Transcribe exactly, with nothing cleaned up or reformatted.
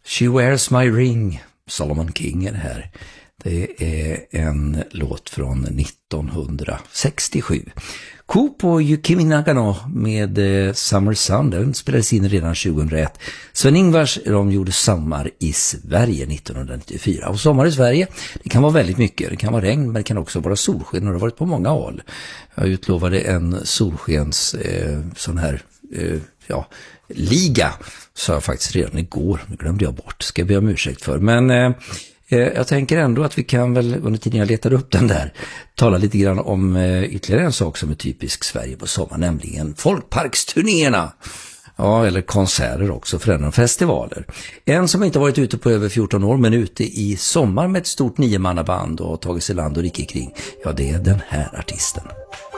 She Wears My Ring, Solomon King är det här. Det är en låt från nittonhundrasextiosju. Coop och Yukimi Nagano med Summer Sun, den spelades in redan tjugohundraett. Sven-Ingvars, de gjorde Sommar i Sverige nittonhundranittiofyra. Och sommar i Sverige, det kan vara väldigt mycket. Det kan vara regn, men det kan också vara solsken, och det har varit på många håll. Jag utlovade en solskens eh, sån här eh, ja, liga, sa jag faktiskt redan igår. Det glömde jag bort, ska jag be om ursäkt för. Men eh, jag tänker ändå att vi kan väl, under tiden jag letar upp den där, tala lite grann om ytterligare en sak som är typisk Sverige på sommar, nämligen folkparksturnéerna. Ja, eller konserter också, för en festivaler. En som inte varit ute på över fjorton år, men ute i sommar med ett stort niomannaband och tagit sig land och rike kring, ja, det är den här artisten.